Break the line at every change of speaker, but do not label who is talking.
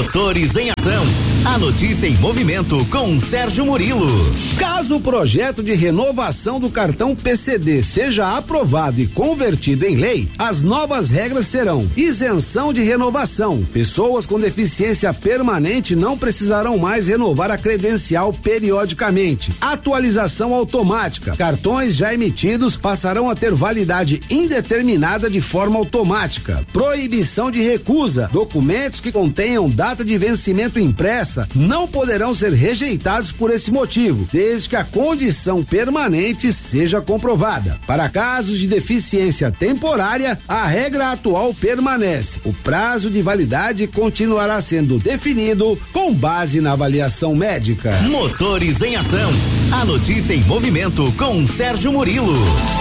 Motores em Ação. A notícia em movimento com Sérgio Murilo.
Caso o projeto de renovação do cartão PCD seja aprovado e convertido em lei, as novas regras serão: isenção de renovação. Pessoas com deficiência permanente não precisarão mais renovar a credencial periodicamente. Atualização automática. Cartões já emitidos passarão a ter validade indeterminada de forma automática. Proibição de recusa. Documentos que contenham data de vencimento impressa não poderão ser rejeitados por esse motivo, desde que a condição permanente seja comprovada. Para casos de deficiência temporária, a regra atual permanece. O prazo de validade continuará sendo definido com base na avaliação médica.
Motores em Ação. A notícia em movimento com Sérgio Murilo.